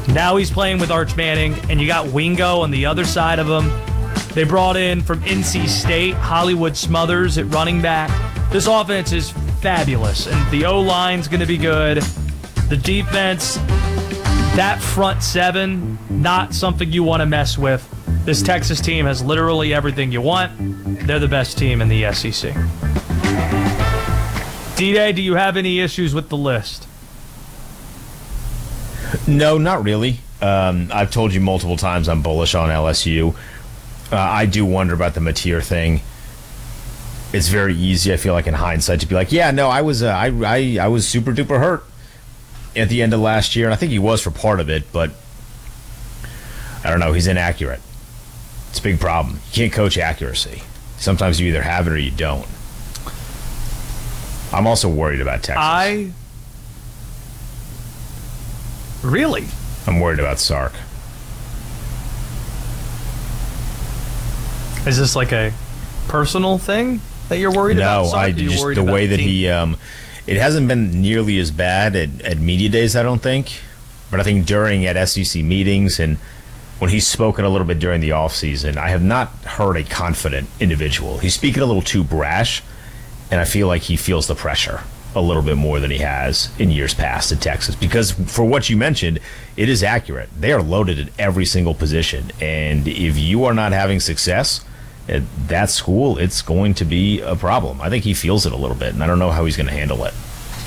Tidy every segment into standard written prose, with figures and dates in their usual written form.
Now he's playing with Arch Manning, and you got Wingo on the other side of him. They brought in from NC State, Hollywood Smothers at running back. This offense is fabulous, and the O-line's going to be good. The defense, that front seven, not something you want to mess with. This Texas team has literally everything you want. They're the best team in the SEC. D-Day, do you have any issues with the list? No, not really. I've told you multiple times I'm bullish on LSU. I do wonder about the Mateer thing. It's very easy, I feel like, in hindsight, to be like, yeah, no, I was super duper hurt at the end of last year, and I think he was for part of it, but I don't know, he's inaccurate. It's a big problem. You can't coach accuracy. Sometimes you either have it or you don't. I'm also worried about Texas. Really? I'm worried about Sark. Is this like a personal thing that you're worried about? No, I just the way that he. It hasn't been nearly as bad at media days, I don't think. But I think during at SEC meetings and when he's spoken a little bit during the offseason, I have not heard a confident individual. He's speaking a little too brash, and I feel like he feels the pressure a little bit more than he has in years past at Texas. Because for what you mentioned, it is accurate. They are loaded at every single position. And if you are not having success at that school, it's going to be a problem. I think he feels it a little bit, and I don't know how he's going to handle it.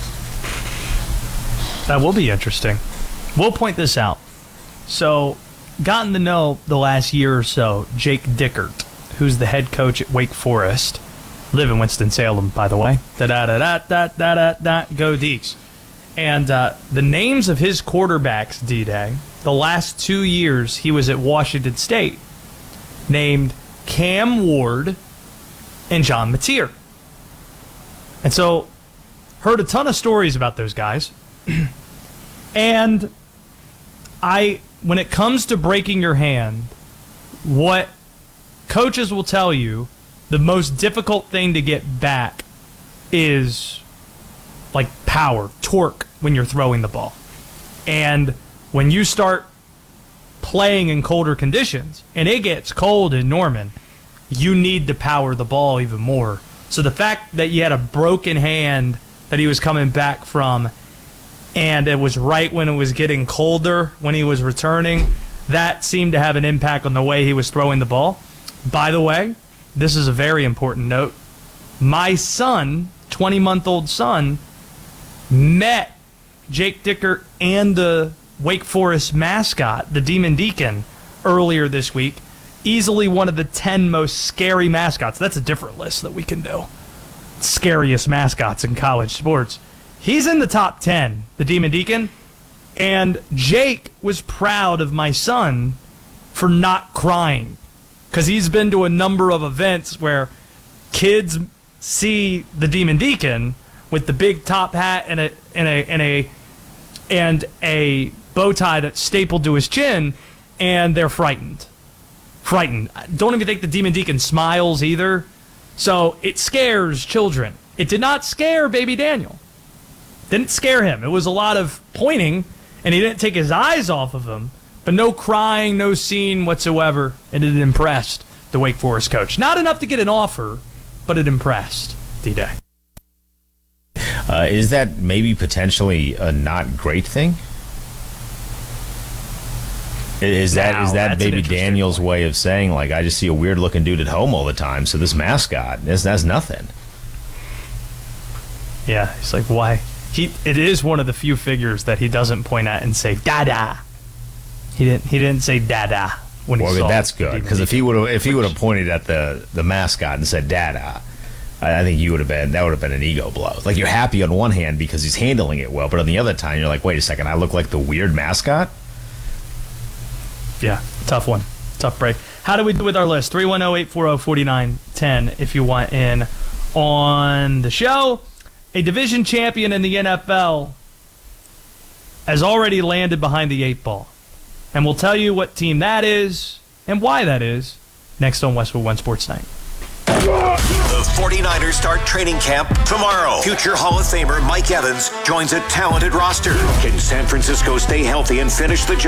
That will be interesting. We'll point this out. So, gotten to know the last year or so, Jake Dickert, who's the head coach at Wake Forest. Live in Winston-Salem, by the way. Da-da-da-da-da-da-da-da. Go Deeks. And the names of his quarterbacks, D-Day, the last 2 years he was at Washington State, named Cam Ward and John Mateer. And so, heard a ton of stories about those guys. And when it comes to breaking your hand, what coaches will tell you, the most difficult thing to get back is like power, torque when you're throwing the ball. And when you start playing in colder conditions, and it gets cold in Norman, you need to power the ball even more. So the fact that you had a broken hand that he was coming back from, and it was right when it was getting colder when he was returning, that seemed to have an impact on the way he was throwing the ball. By the way, this is a very important note. My son, 20-month-old son, met Jake Dickert and the Wake Forest mascot, the Demon Deacon, earlier this week. Easily one of the 10 most scary mascots. That's a different list that we can do. Scariest mascots in college sports. He's in the top 10, the Demon Deacon. And Jake was proud of my son for not crying. Because he's been to a number of events where kids see the Demon Deacon with the big top hat and a bow tie that's stapled to his chin, and they're frightened. Don't even think the Demon Deacon smiles either. So it scares children. It did not scare baby Daniel. Didn't scare him. It was a lot of pointing, and he didn't take his eyes off of him. But no crying, no scene whatsoever, and it impressed the Wake Forest coach. Not enough to get an offer, but it impressed D-Day. Is that maybe potentially a not great thing? Is that baby Daniel's way of saying, like, I just see a weird-looking dude at home all the time, so this mascot, that's nothing? Yeah, he's like, why? It is one of the few figures that he doesn't point at and say, Dada. He didn't say Dada when he saw. That's good, because if he would have pointed at the mascot and said Dada, I think that would have been an ego blow. Like, you're happy on one hand because he's handling it well, but on the other time you're like, wait a second, I look like the weird mascot? Yeah, tough one. Tough break. How do we do with our list? 310-840-4910 if you want in on the show. A division champion in the NFL has already landed behind the 8 ball. And we'll tell you what team that is and why that is next on Westwood One Sports Night. The 49ers start training camp tomorrow. Future Hall of Famer Mike Evans joins a talented roster. Can San Francisco stay healthy and finish the job?